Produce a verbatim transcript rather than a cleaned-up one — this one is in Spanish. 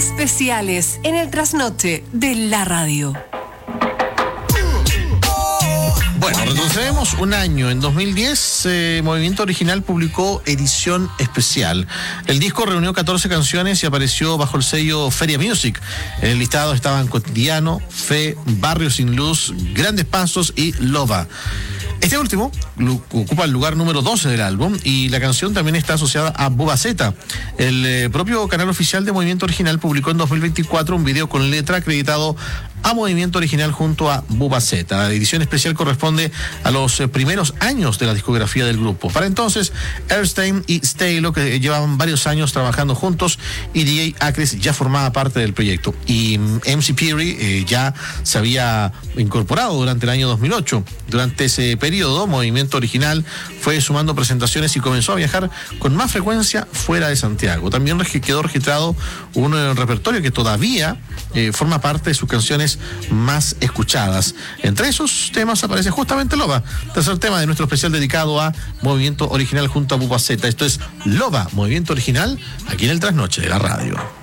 Especiales en el trasnoche de la radio. Bueno, retrocedemos un año. En dos mil diez, eh, Movimiento Original publicó Edición Especial. El disco reunió catorce canciones y apareció bajo el sello Feria Music. En el listado estaban Cotidiano, Fe, Barrio Sin Luz, Grandes Pasos y Loba. Este último ocupa el lugar número doce del álbum y la canción también está asociada a Bubaceta. El eh, propio canal oficial de Movimiento Original publicó en dos mil veinticuatro un video con letra acreditado a Movimiento Original junto a Bubaceta. La edición especial corresponde a los eh, primeros años de la discografía del grupo. Para entonces, Erstein y Stalo, que llevaban varios años trabajando juntos, y D J Acres ya formaba parte del proyecto. Y mm, M C Peary eh, ya se había incorporado durante el año dos mil ocho. Durante ese periodo, Movimiento Original fue sumando presentaciones y comenzó a viajar con más frecuencia fuera de Santiago. También quedó registrado un eh, repertorio que todavía eh, forma parte de sus canciones más escuchadas. Entre esos temas aparece justamente Loba, tercer tema de nuestro especial dedicado a Movimiento Original junto a Bubaceta. Esto es Loba, Movimiento Original, aquí en el Trasnoche de la radio.